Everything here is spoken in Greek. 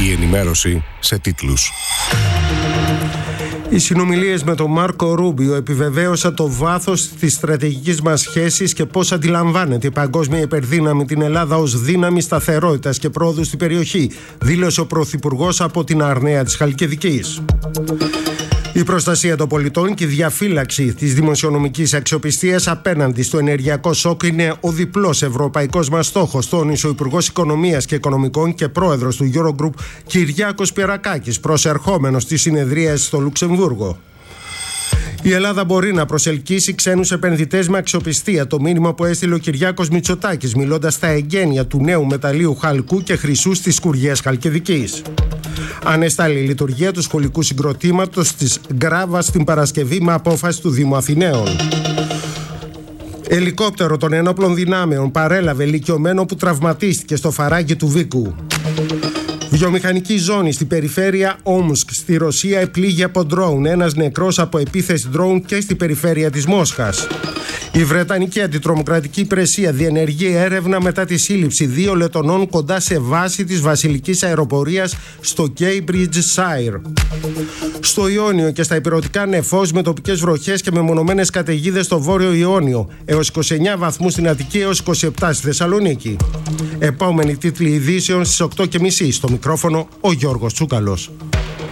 Η ενημέρωση σε τίτλους. Οι συνομιλίες με τον Μάρκο Ρούμπιο επιβεβαίωσαν το βάθος της στρατηγικής μας σχέσης και πώς αντιλαμβάνεται η παγκόσμια υπερδύναμη την Ελλάδα ως δύναμη σταθερότητας και πρόοδου στην περιοχή, δήλωσε ο Πρωθυπουργός από την Αρναία της Χαλκιδικής. Η προστασία των πολιτών και η διαφύλαξη της δημοσιονομικής αξιοπιστίας απέναντι στο ενεργειακό σοκ είναι ο διπλός ευρωπαϊκός μας στόχος, τόνισε ο Υπουργός Οικονομίας και Οικονομικών και Πρόεδρος του Eurogroup Κυριάκος Πυρακάκης, προσερχόμενος στη συνεδρία στο Λουξεμβούργο. Η Ελλάδα μπορεί να προσελκύσει ξένους επενδυτές με αξιοπιστία, το μήνυμα που έστειλε ο Κυριάκος Μητσοτάκης, μιλώντας στα εγγένεια του νέου μεταλλείου χαλκού και χρυσού στις Σκουριές Χαλκιδικής. Ανεστάλλει η λειτουργία του σχολικού συγκροτήματος της Γκράβας την Παρασκευή με απόφαση του Δήμου Αθηναίων. Ελικόπτερο των ενόπλων δυνάμεων παρέλαβε ηλικιωμένο που τραυματίστηκε στο φαράγγι του Βίκου. Βιομηχανική ζώνη στην περιφέρεια Όμσκ στη Ρωσία επλήγει από ντρόουν. Ένας νεκρός από επίθεση ντρόουν και στην περιφέρεια της Μόσχας. Η Βρετανική Αντιτρομοκρατική Υπηρεσία διενεργεί έρευνα μετά τη σύλληψη 2 Λετονών κοντά σε βάση της βασιλικής αεροπορίας στο Cambridgeshire. Στο Ιόνιο και στα ηπειρωτικά νεφός με τοπικές βροχές και μεμονωμένες καταιγίδες στο Βόρειο Ιόνιο. Έως 29 βαθμούς στην Αττική, έως 27 στη Θεσσαλονίκη. Επόμενοι τίτλοι ειδήσεων στις 8:30. Στο μικρόφωνο ο Γιώργος Τσούκαλος.